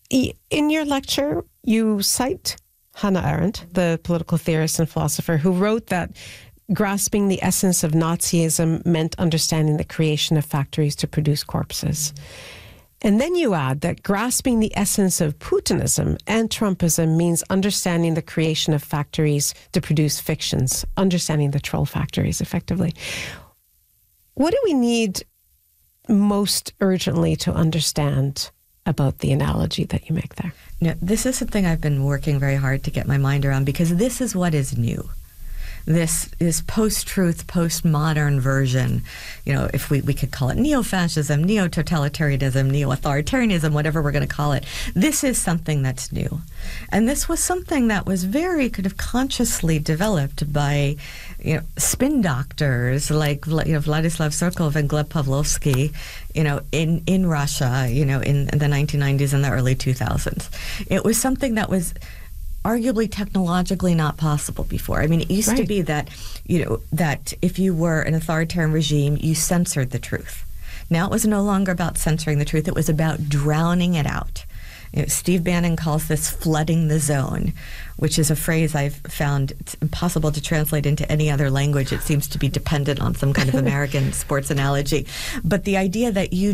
In your lecture, you cite Hannah Arendt, the political theorist and philosopher, who wrote that grasping the essence of Nazism meant understanding the creation of factories to produce corpses. And then you add that grasping the essence of Putinism and Trumpism means understanding the creation of factories to produce fictions, understanding the troll factories, effectively. What do we need most urgently to understand about the analogy that you make there? No, this is something I've been working very hard to get my mind around, because this is what is new. This is post-truth, post-modern version, if we could call it neo-fascism, neo-totalitarianism, neo-authoritarianism, whatever we're going to call it. This is something that's new. And this was something that was very kind of consciously developed by, spin doctors like, Vladislav Surkov and Gleb Pavlovsky, in Russia, in the 1990s and the early 2000s. It was something that was arguably technologically not possible before. I mean, it used to be that, that if you were an authoritarian regime, you censored the truth. Now it was no longer about censoring the truth. It was about drowning it out. Steve Bannon calls this flooding the zone, which is a phrase I've found it's impossible to translate into any other language. It seems to be dependent on some kind of American sports analogy. But the idea that you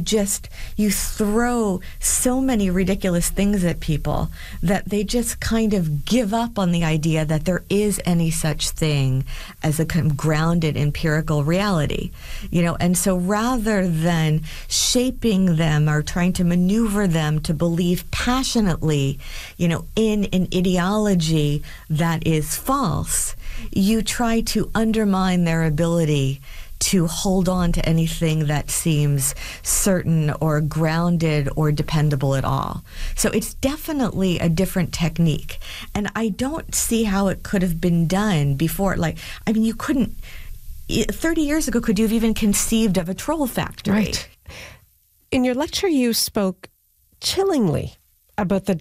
throw so many ridiculous things at people that they just kind of give up on the idea that there is any such thing as a kind of grounded empirical reality. And so rather than shaping them or trying to maneuver them to believe passionately, in an ideology that is false, you try to undermine their ability to hold on to anything that seems certain or grounded or dependable at all. So it's definitely a different technique. And I don't see how it could have been done before. You couldn't, 30 years ago, could you have even conceived of a troll factory? Right. In your lecture, you spoke chillingly about the